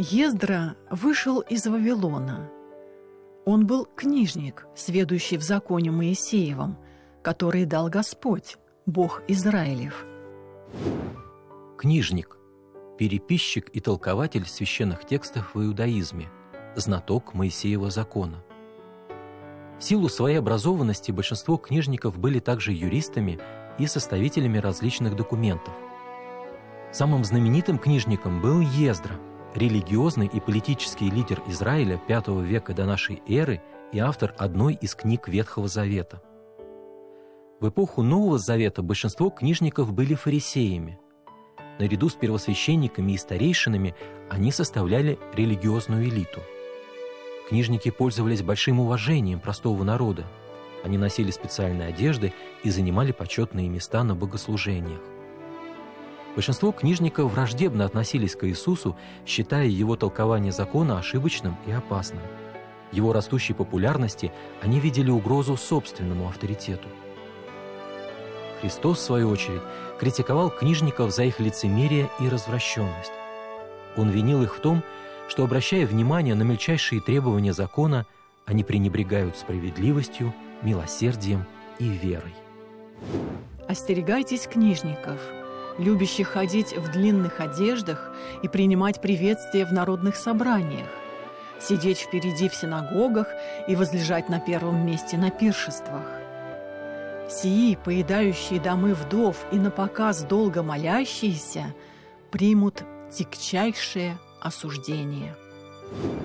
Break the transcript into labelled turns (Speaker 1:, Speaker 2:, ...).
Speaker 1: Ездра вышел из Вавилона. Он был книжник, сведущий в законе Моисеевом, который дал Господь, Бог Израилев.
Speaker 2: Книжник – переписчик и толкователь священных текстов в иудаизме, знаток Моисеева закона. В силу своей образованности большинство книжников были также юристами и составителями различных документов. Самым знаменитым книжником был Ездра, религиозный и политический лидер Израиля V века до нашей эры и автор одной из книг Ветхого Завета. В эпоху Нового Завета большинство книжников были фарисеями. Наряду с первосвященниками и старейшинами они составляли религиозную элиту. Книжники пользовались большим уважением простого народа. Они носили специальные одежды и занимали почетные места на богослужениях. Большинство книжников враждебно относились к Иисусу, считая его толкование закона ошибочным и опасным. В его растущей популярности они видели угрозу собственному авторитету. Христос, в свою очередь, критиковал книжников за их лицемерие и развращенность. Он винил их в том, что, обращая внимание на мельчайшие требования закона, они пренебрегают справедливостью, милосердием и верой.
Speaker 1: Остерегайтесь книжников, любящих ходить в длинных одеждах и принимать приветствия в народных собраниях, сидеть впереди в синагогах и возлежать на первом месте на пиршествах. Сии, поедающие домы вдов и напоказ долго молящиеся, примут тягчайшее осуждение.